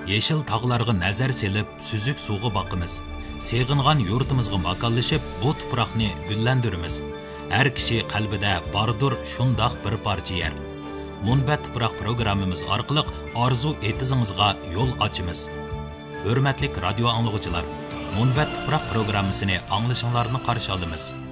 Yeşil tağlarga nazar selip, süzük suğu bakımız. Seğingan yurtimizga makallaşıp, bu tuproqni güllendirimiz. Her kişi qalbida bardır şundaq bir parça yer. Munbat tuproq programmamiz orqali arzu etizingizga yo'l ochamiz. Hurmatli radio anglag'uchilar, Munbat tuproq programmasini anglashinglarni qarshi olamiz.